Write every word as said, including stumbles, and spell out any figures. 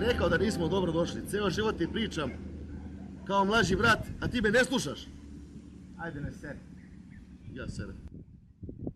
rekao da nismo dobro došli. Ceo život ti pričam kao mlađi brat, a ti me ne slušaš. Ajde ne seri. Ja sere.